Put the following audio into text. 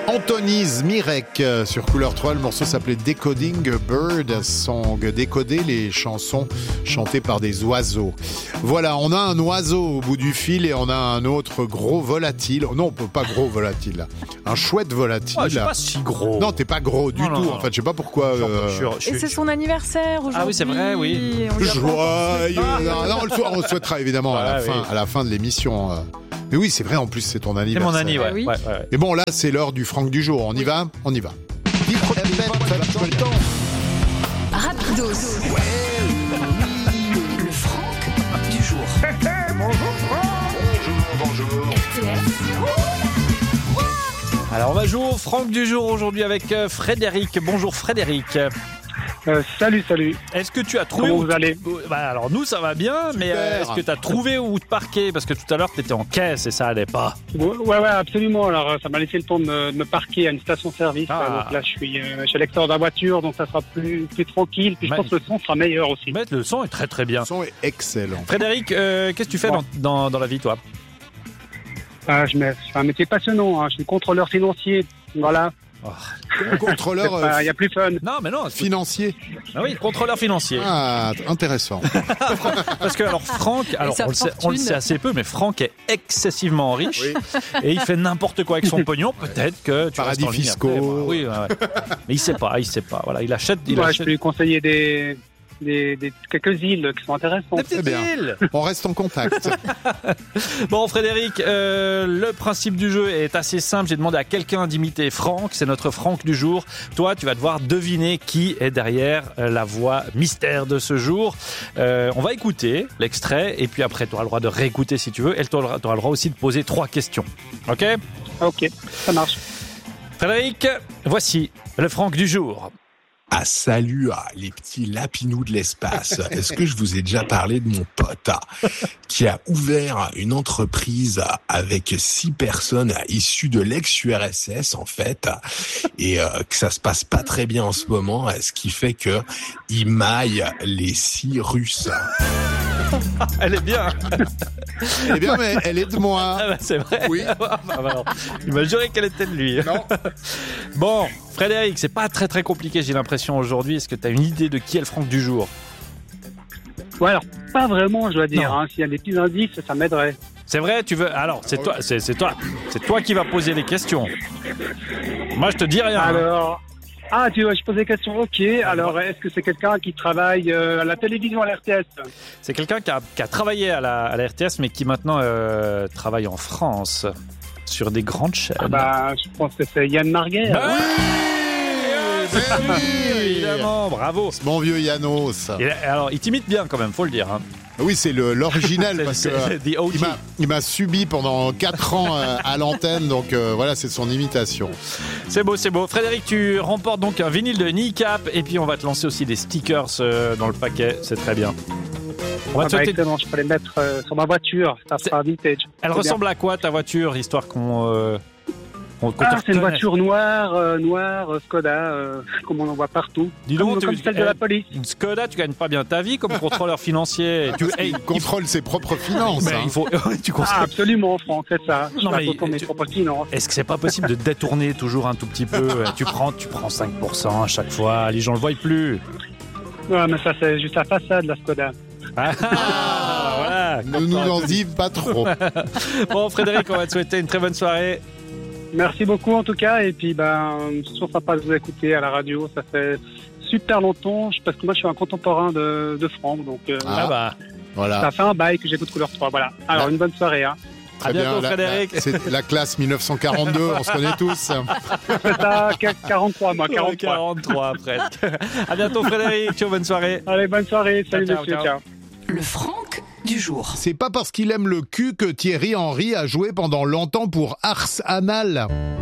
Anthony Zmirek sur Couleur 3, le morceau s'appelait Decoding Bird Song, décoder les chansons chantées par des oiseaux. Voilà, on a un oiseau au bout du fil et on a un autre gros volatile. Non, pas gros volatile, un chouette volatile. Je suis pas si gros. Non, t'es pas gros du tout. En fait, je sais pas pourquoi. Et c'est son anniversaire aujourd'hui. Ah oui, c'est vrai, oui. Joyeux. Non, on le souhaitera évidemment à la fin de l'émission. Mais oui, c'est vrai, en plus, c'est ton anniversaire. C'est mon anniversaire, oui. ouais. Et bon, là, c'est l'heure du Franck du jour. On y va. Rapidos. Le Franck du jour. Bonjour. RTS. Alors, on va jouer au Franck du jour aujourd'hui avec Frédéric. Bonjour Frédéric. Salut. Est-ce que tu as trouvé Comment vous allez ? Alors nous ça va bien, mais est-ce que tu as trouvé où te parquer ? Parce que tout à l'heure tu étais en caisse et ça allait pas. Ouais, absolument. Alors ça m'a laissé le temps de me parquer à une station-service. Donc là je suis à l'extérieur de la voiture, donc ça sera plus tranquille. Puis je pense que le son sera meilleur aussi. Mais le son est très très bien. Le son est excellent. Frédéric, qu'est-ce que tu fais dans la vie toi ? Je fais un métier passionnant. Je suis contrôleur financier. Voilà. Contrôleur. Il y a plus fun. Non, Financier. Ah oui, contrôleur financier. Ah, intéressant. Parce que Franck, on le sait assez peu, mais Franck est excessivement riche et il fait n'importe quoi avec son pognon. Peut-être que tu paradis restes en ligne fiscaux. après, voilà. Oui, ouais. Mais il sait pas. Voilà, il achète. Je peux lui conseiller des quelques îles qui sont intéressantes. Des petites îles. On reste en contact. Bon Frédéric, le principe du jeu est assez simple. J'ai demandé à quelqu'un d'imiter Franck. C'est notre Franck du jour. Toi, tu vas devoir deviner qui est derrière la voix mystère de ce jour. On va écouter l'extrait et puis après, tu auras le droit de réécouter si tu veux. Et tu auras le droit aussi de poser 3 questions. Ok ? Ok, ça marche. Frédéric, voici le Franck du jour. Ah, salut, les petits lapinous de l'espace. Est-ce que je vous ai déjà parlé de mon pote qui a ouvert une entreprise avec 6 personnes issues de l'ex-URSS, en fait, et que ça se passe pas très bien en ce moment, ce qui fait que il maille les 6 Russes. Elle est bien. Elle est bien, mais elle est de moi. Ah bah, c'est vrai. Oui. Il m'a juré qu'elle était de lui. Non. Bon, Frédéric, c'est pas très très compliqué, j'ai l'impression aujourd'hui. Est-ce que tu as une idée de qui est le Franck du jour ? Ouais, alors pas vraiment, je dois dire. S'il y a des petits indices, ça m'aiderait. C'est vrai, tu veux ? Alors, c'est toi qui vas poser les questions. Moi, je te dis rien. Alors. Tu vois, je pose des questions. Ok. Alors, est-ce que c'est quelqu'un qui travaille à la télévision, à la RTS ? C'est quelqu'un qui a travaillé à la RTS, mais qui maintenant travaille en France sur des grandes chaînes. Je pense que c'est Yann Marguerite. Oui, évidemment, bravo. C'est mon vieux Yanos. Alors, il t'imite bien quand même, faut le dire. Hein. Oui, c'est l'original parce que OG. il m'a subi pendant 4 ans à l'antenne, donc voilà, c'est son imitation. C'est beau. Frédéric, tu remportes donc un vinyle de Kneecap et puis on va te lancer aussi des stickers dans le paquet, c'est très bien. On va te souhaiter... excellent, je peux les mettre sur ma voiture, ça sera vintage. Elle ressemble à quoi ta voiture, histoire qu'on c'est une voiture noire, Skoda, comme on en voit partout. Dis donc, comme celle de la police. Une Skoda, tu gagnes pas bien ta vie comme contrôleur financier. Il contrôle ses propres finances. Mais il faut. Absolument, Franck, c'est ça. Mes propres finances. Est-ce que c'est pas possible de détourner toujours un tout petit peu ? Tu prends 5% à chaque fois. Les gens le voient plus. Ouais, mais ça c'est juste la façade, la Skoda. Voilà. Ne nous en dis pas trop. Bon, Frédéric, on va te souhaiter une très bonne soirée. Merci beaucoup en tout cas, et puis c'est toujours sympa de vous écouter à la radio, ça fait super longtemps, parce que moi je suis un contemporain de Franck, donc voilà. Ça fait un bail que j'écoute Couleur 3, voilà. Alors une bonne soirée. À bientôt Frédéric. C'est la classe 1942, on se connaît tous. C'est ça, 43 moi, 43 presque. À bientôt Frédéric, ciao, bonne soirée. Allez, bonne soirée, salut monsieur, ciao. Le Franck du jour. C'est pas parce qu'il aime le cul que Thierry Henry a joué pendant longtemps pour Arsenal.